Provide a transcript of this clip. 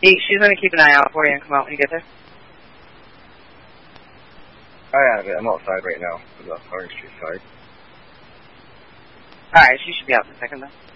She's going to keep an eye out for you and come out when you get there. I have it. I'm outside right now. I'm on the Harding Street side. Alright, she should be out in a second, though.